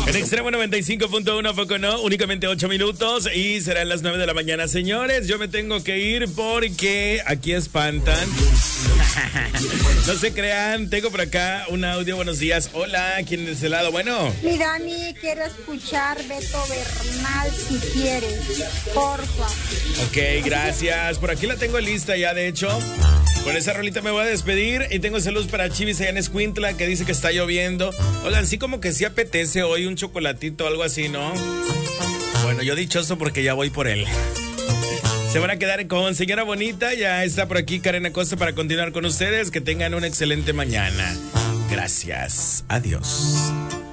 En Extremo 95.1, poco no, únicamente 8 minutos y serán las 9 de la mañana, señores. Yo me tengo que ir porque aquí espantan. No se crean, tengo por acá un audio. Buenos días. Hola, ¿quién de ese lado? Bueno. Mi Dani, quiero escuchar Beto Bernal si quieres, porfa. Ok, gracias. Por aquí la tengo lista ya, de hecho. Con esa rolita me voy a despedir y tengo saludos para Chivis allá en Escuintla que dice que está lloviendo. Oigan, sí como que sí apetece hoy un chocolatito o algo así, ¿no? Bueno, yo dichoso porque ya voy por él. Se van a quedar con Señora Bonita. Ya está por aquí Karen Acosta para continuar con ustedes. Que tengan una excelente mañana. Gracias. Adiós.